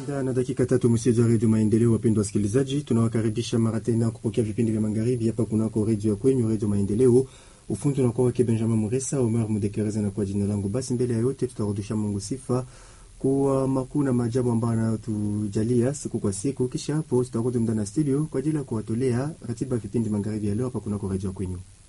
Na dakika tatu msizo wa Radio Maendeleo. Wapendwa wasikilizaji, tunawakaribisha mara tena kupokea vipindi vya magharibi hapa kunako Radio ya kwenyu, Radio Maendeleo. Ufundi na kwa wake Benjamin Muresa, Omar Mudekereza na kwa jina langu. Basi mbele ya yote tutarudisha Mungu sifa kwa makuu na maajabu ambayo anatujalia siku kwa siku. Kisha hapo tutarudi ndani ya studio kwa ajili ya kuwatolea ratiba vipindi magharibi ya leo hapa kunako Radio ya kwenyu.